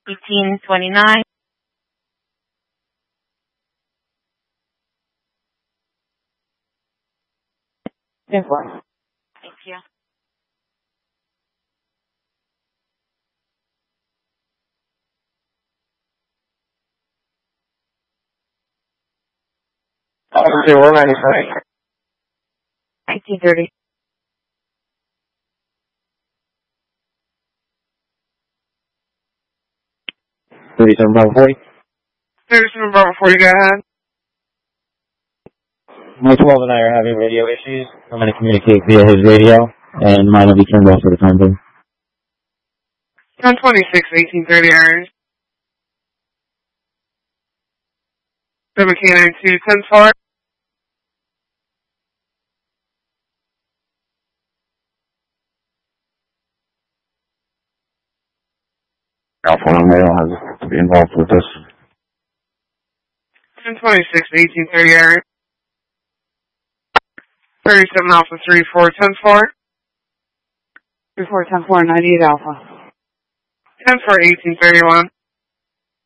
1829. Thank you. Okay, 195. 1930. Bravo 40. 37 Bravo 40, go ahead. My 12 and I are having radio issues. I'm going to communicate via his radio, and mine will be turned off for the time being. 1026, 1830 hours. 7K92, 10-4. Alpha Romeo has to be involved with this. 1026, 1830 hours. 37 Alpha 34, 10-4. 34, 10-4, 98 Alpha. 10-4, 1831.